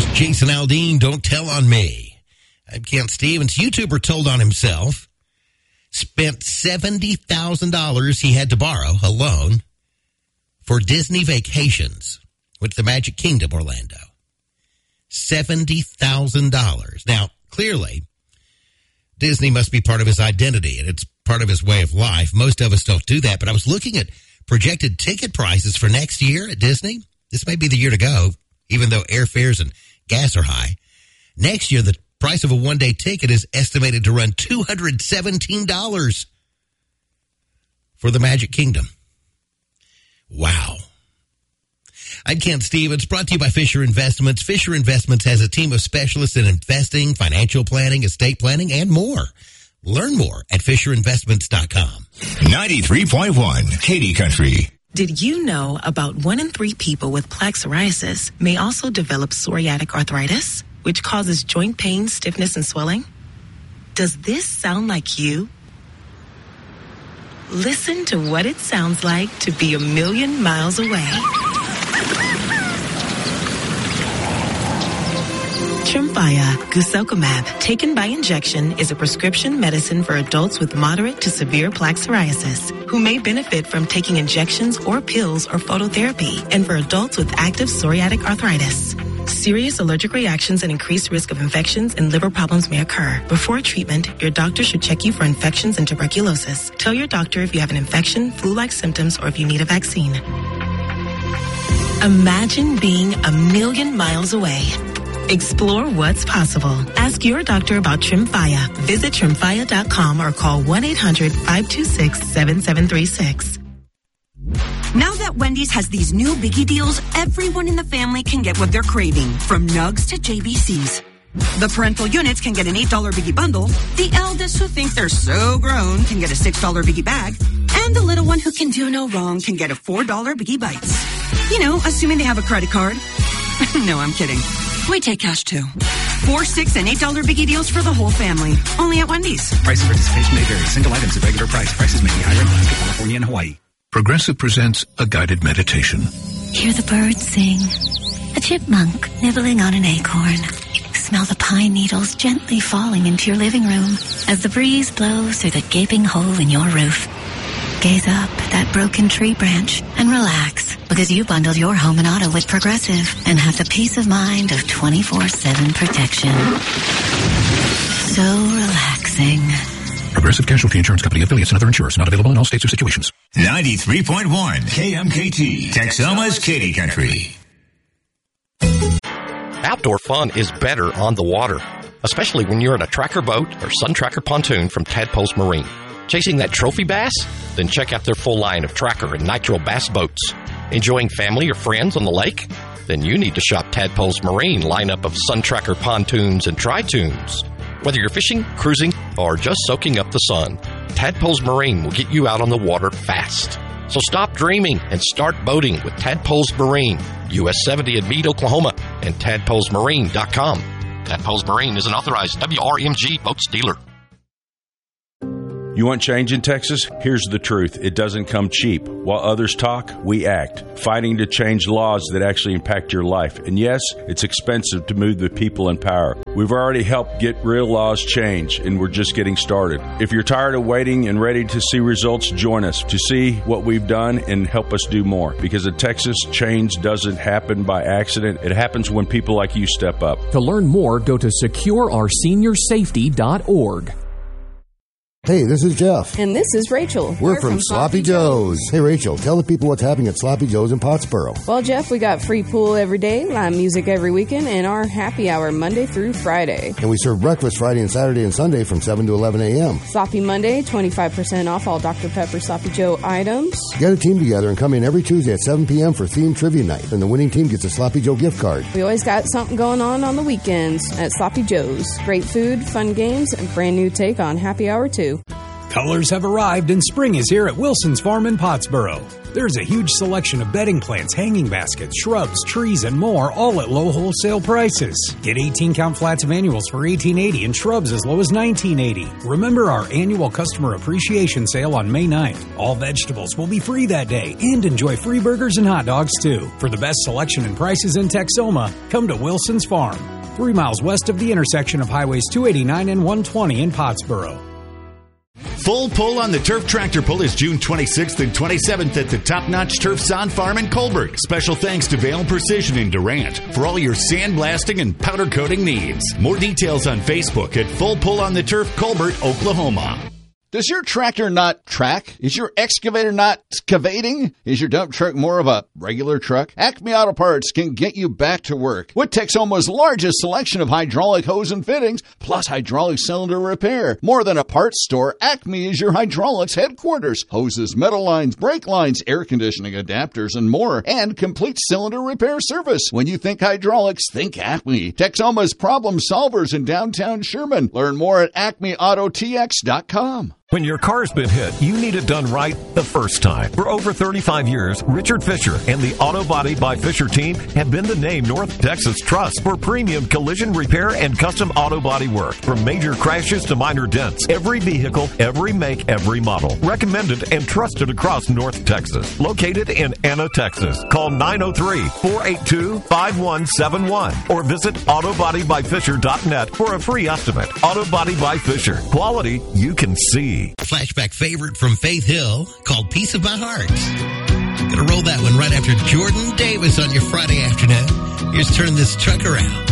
Jason Aldean, Don't Tell on Me. I'm Kent Stevens. YouTuber told on himself, spent $70,000 he had to borrow alone for Disney vacations. Went to the Magic Kingdom, Orlando. $70,000. Now, clearly, Disney must be part of his identity, and it's part of his way of life. Most of us don't do that, but I was looking at projected ticket prices for next year at Disney. This may be the year to go, even though airfares and gas are high. Next year, the price of a one-day ticket is estimated to run $217 for the Magic Kingdom. Wow. I'm Kent Stevens, brought to you by Fisher Investments. Fisher Investments has a team of specialists in investing, financial planning, estate planning, and more. Learn more at FisherInvestments.com. 93.1 Katy Country. Did you know about 1 in 3 people with plaque psoriasis may also develop psoriatic arthritis, which causes joint pain, stiffness, and swelling? Does this sound like you? Listen to what it sounds like to be a million miles away. Tremfya guselkumab, taken by injection, is a prescription medicine for adults with moderate to severe plaque psoriasis who may benefit from taking injections or pills or phototherapy, and for adults with active psoriatic arthritis. Serious allergic reactions and increased risk of infections and liver problems may occur. Before treatment, your doctor should check you for infections and tuberculosis. Tell your doctor if you have an infection, flu-like symptoms, or if you need a vaccine. Imagine being a million miles away. Explore what's possible. Ask your doctor about Tremfya. Visit Tremfya.com or call 1-800-526-7736. Now that Wendy's has these new biggie deals, everyone in the family can get what they're craving, from Nugs to JBCs. The parental units can get an $8 biggie bundle. The eldest who think they're so grown can get a $6 biggie bag. And the little one who can do no wrong can get a $4 biggie bites. You know, assuming they have a credit card. No, I'm kidding. We take cash too. $4, $6, and $8 biggie deals for the whole family. Only at Wendy's. Price and participation may vary. Single items at regular price. Prices may be higher in Alaska, California, and Hawaii. Progressive presents a guided meditation. Hear the birds sing. A chipmunk nibbling on an acorn. Smell the pine needles gently falling into your living room as the breeze blows through the gaping hole in your roof. Gaze up at that broken tree branch and relax, because you bundled your home and auto with Progressive and have the peace of mind of 24/7 protection. So relaxing. Progressive Casualty Insurance Company, affiliates, and other insurers. Not available in all states or situations. 93.1 KMKT, Texoma's Katy Country. Outdoor fun is better on the water, especially when you're in a tracker boat or Sun Tracker pontoon from Tadpoles Marine. Chasing that trophy bass? Then check out their full line of tracker and nitro bass boats. Enjoying family or friends on the lake? Then you need to shop Tadpoles Marine lineup of Sun Tracker pontoons and tri-toons. Whether you're fishing, cruising, or just soaking up the sun, Tadpoles Marine will get you out on the water fast. So stop dreaming and start boating with Tadpoles Marine, US 70 in Meade, Oklahoma, and tadpolesmarine.com. Tadpoles Marine is an authorized WRMG boats dealer. You want change in Texas? Here's the truth. It doesn't come cheap. While others talk, we act, fighting to change laws that actually impact your life. And yes, it's expensive to move the people in power. We've already helped get real laws changed, and we're just getting started. If you're tired of waiting and ready to see results, join us to see what we've done and help us do more. Because in Texas, change doesn't happen by accident. It happens when people like you step up. To learn more, go to secureourseniorsafety.org. Hey, this is Jeff. And this is Rachel. We're from Sloppy Joe's. Hey, Rachel, tell the people what's happening at Sloppy Joe's in Pottsboro. Well, Jeff, we got free pool every day, live music every weekend, and our happy hour Monday through Friday. And we serve breakfast Friday and Saturday and Sunday from 7 to 11 a.m. Sloppy Monday, 25% off all Dr. Pepper Sloppy Joe items. Get a team together and come in every Tuesday at 7 p.m. for themed trivia night. And the winning team gets a Sloppy Joe gift card. We always got something going on the weekends at Sloppy Joe's. Great food, fun games, and brand new take on happy hour too. Colors have arrived and spring is here at Wilson's Farm in Pottsboro. There's a huge selection of bedding plants, hanging baskets, shrubs, trees, and more, all at low wholesale prices. Get 18-count flats of annuals for $18.80 and shrubs as low as $19.80. Remember our annual customer appreciation sale on May 9th. All vegetables will be free that day, and enjoy free burgers and hot dogs too. For the best selection and prices in Texoma, come to Wilson's Farm, 3 miles west of the intersection of Highways 289 and 120 in Pottsboro. Full Pull on the Turf Tractor Pull is June 26th and 27th at the Top Notch Turf Sand Farm in Colbert. Special thanks to Vale Precision in Durant for all your sandblasting and powder coating needs. More details on Facebook at Full Pull on the Turf, Colbert, Oklahoma. Does your tractor not track? Is your excavator not excavating? Is your dump truck more of a regular truck? Acme Auto Parts can get you back to work with Texoma's largest selection of hydraulic hose and fittings, plus hydraulic cylinder repair. More than a parts store, Acme is your hydraulics headquarters. Hoses, metal lines, brake lines, air conditioning adapters, and more, and complete cylinder repair service. When you think hydraulics, think Acme. Texoma's problem solvers in downtown Sherman. Learn more at acmeautotx.com. When your car's been hit, you need it done right the first time. For over 35 years, Richard Fisher and the Auto Body by Fisher team have been the name North Texas trusts for premium collision repair and custom auto body work. From major crashes to minor dents, every vehicle, every make, every model. Recommended and trusted across North Texas. Located in Anna, Texas. Call 903-482-5171 or visit autobodybyfisher.net for a free estimate. Auto Body by Fisher. Quality you can see. Flashback favorite from Faith Hill called Piece of My Heart. Gonna roll that one right after Jordan Davis on your Friday afternoon. Here's Turn This Truck Around.